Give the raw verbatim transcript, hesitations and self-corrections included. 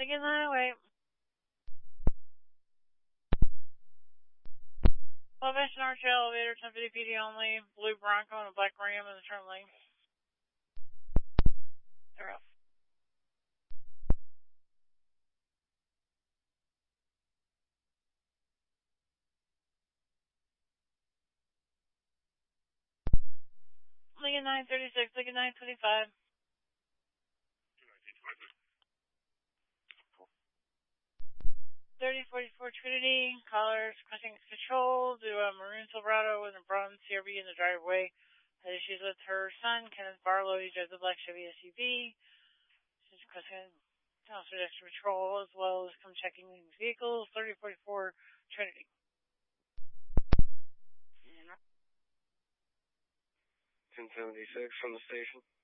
Lincoln Highway. Elevation Arch Elevator, ten fifty P D only. Blue Bronco and a black Ram in the turn lane. They're up. Lincoln nine thirty-six, Lincoln nine twenty-five. thirty forty-four Trinity, callers crossing control to a maroon Silverado with a brown C R V in the driveway. Had issues with her son, Kenneth Barlow. He drives a black Chevy S U V. She's crossing officer extra patrol as well as come checking these vehicles. thirty forty-four Trinity. ten seventy-six from the station.